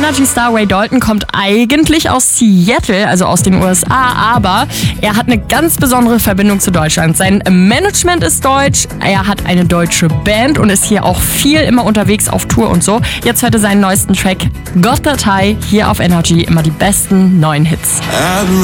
Energy-Star Ray Dalton kommt eigentlich aus Seattle, also aus den USA, aber er hat eine ganz besondere Verbindung zu Deutschland. Sein Management ist deutsch, er hat eine deutsche Band und ist hier auch viel immer unterwegs auf Tour und so. Jetzt hört er seinen neuesten Track Got That High hier auf Energy, immer die besten neuen Hits.